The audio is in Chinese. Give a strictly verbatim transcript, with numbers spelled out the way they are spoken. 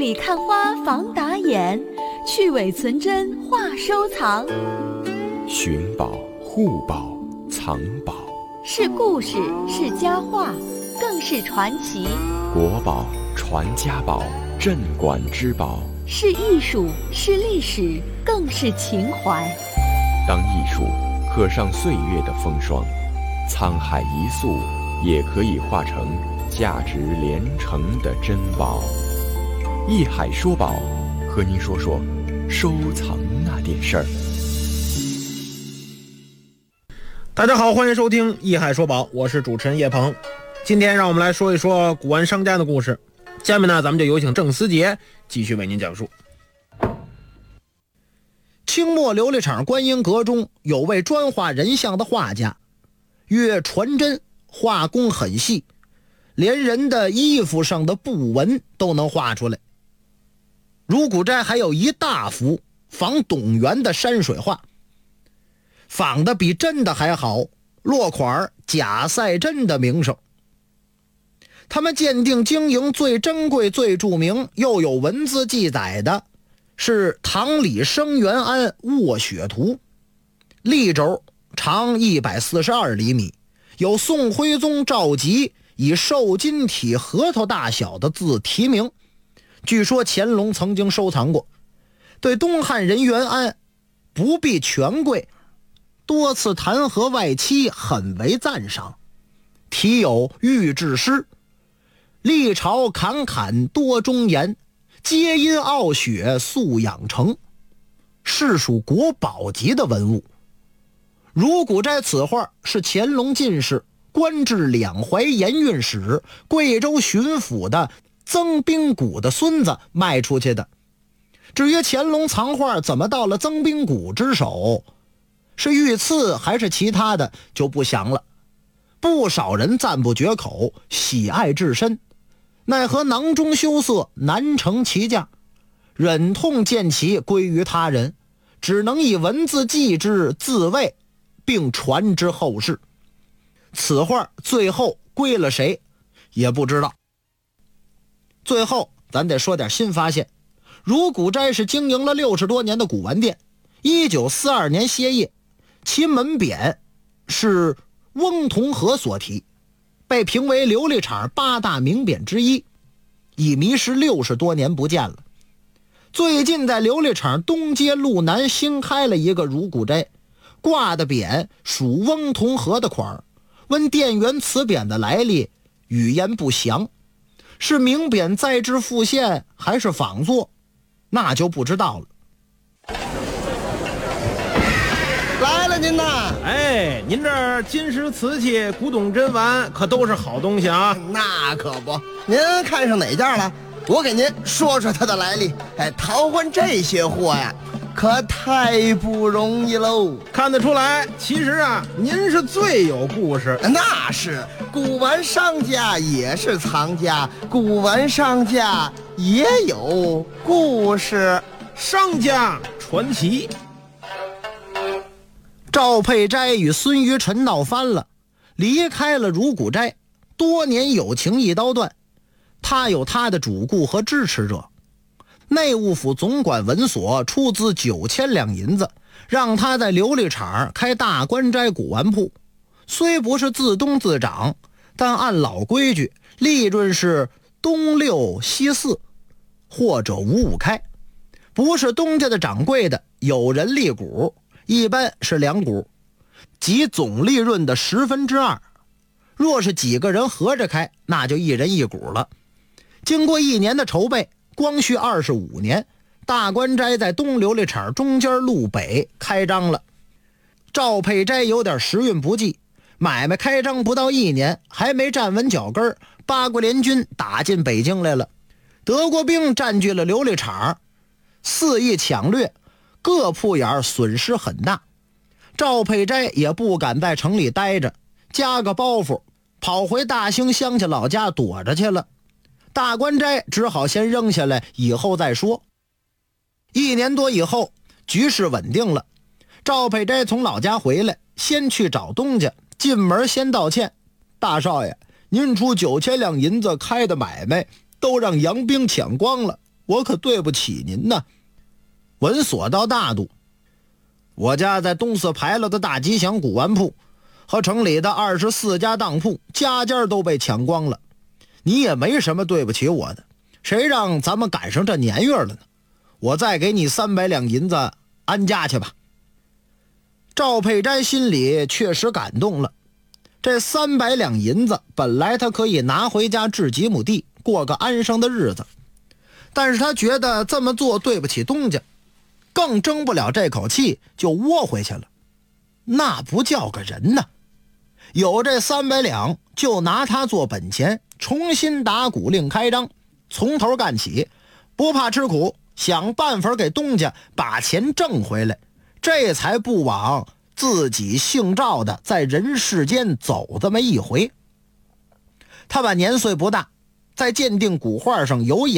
里看花防打眼，去伪存真话收藏。 寻宝、护宝、藏宝， 是故事，是佳话，更是传奇。 国宝、传家宝、镇馆之宝， 是艺术，是历史，更是情怀。 当艺术刻上岁月的风霜，沧海一粟也可以化成价值连城的珍宝。艺海说宝，和您说说收藏那点事儿。 大家好，欢迎收听艺海说宝，我是主持人叶鹏。今天让我们来说一说古玩商家的故事。下面呢，咱们就有请郑思杰继续为您讲述。清末琉璃厂观音阁中有位专画人像的画家，曰传真，画工很细，连人的衣服上的布纹都能画出来。如古斋还有一大幅仿董源的山水画，仿的比真的还好，落款贾赛真的名声。他们鉴定经营最珍贵最著名又有文字记载的是唐李生元安卧雪图，立轴长一百四十二厘米，有宋徽宗赵佶以瘦金体核桃大小的字题名，据说乾隆曾经收藏过，对东汉人元安不避权贵，多次弹劾外戚，很为赞赏。题有御制诗，历朝侃侃多忠言，皆因傲雪素养成，是属国宝级的文物。如古斋此画是乾隆进士官至两淮盐运使、贵州巡抚的曾宾谷的孙子卖出去的。至于乾隆藏画怎么到了曾宾谷之手，是御赐还是其他的就不详了。不少人赞不绝口，喜爱至深，奈何囊中羞涩，难成其价，忍痛见其归于他人，只能以文字记之自慰，并传之后世。此画最后归了谁也不知道。最后咱得说点新发现，如古斋是经营了六十多年的古玩店，一九四二年歇业，其门匾是翁同龢所题，被评为琉璃厂八大名匾之一，已迷失六十多年不见了。最近在琉璃厂东街路南新开了一个如古斋，挂的匾属翁同龢的款儿，问店员此匾的来历，语言不详，是名匾再制复现还是仿作，那就不知道了。 来了您呐！ 哎，您这儿金石瓷器、古董珍玩可都是好东西啊。 那可不，您看上哪件了？我给您说说它的来历。哎，淘换这些货呀，可太不容易喽。 看得出来，其实啊，您是最有故事。 那是，古玩商家也是藏家，古玩商家也有故事。 商家传奇。 赵佩斋与孙于晨闹翻了，离开了如古斋，多年友情一刀断。他有他的主顾和支持者，内务府总管文所出资九千两银子，让他在琉璃厂开大观斋古玩铺。虽不是自东自长，但按老规矩，利润是东六西四，或者五五开。不是东家的掌柜的，有人立股，一般是两股，即总利润的十分之二。若是几个人合着开，那就一人一股了。经过一年的筹备，光绪二十五年，大观斋在东琉璃厂中间路北开张了。赵佩斋有点时运不济，买卖开张不到一年，还没站稳脚跟，八国联军打进北京来了。德国兵占据了琉璃厂，肆意抢掠，各铺眼损失很大。赵佩斋也不敢在城里待着，加个包袱跑回大兴乡下老家躲着去了。大观斋只好先扔下来，以后再说。一年多以后，局势稳定了，赵佩斋从老家回来，先去找东家，进门先道歉：大少爷，您出九千两银子开的买卖都让洋兵抢光了， 我可对不起您呐。文所到大度，我家在东四牌楼的大吉祥古玩铺和城里的二十四家当铺，家家都被抢光了。你也没什么对不起我的，谁让咱们赶上这年月了呢？我再给你三百两银子安家去吧。赵佩斋心里确实感动了，这三百两银子本来他可以拿回家置几亩地，过个安生的日子，但是他觉得这么做对不起东家，更争不了这口气，就窝回去了。那不叫个人呢。有这三百两，就拿它做本钱，重新打鼓另开张，从头干起，不怕吃苦，想办法给东家把钱挣回来，这才不枉自己姓赵的在人世间走这么一回。他把年岁不大，在鉴定古画上有眼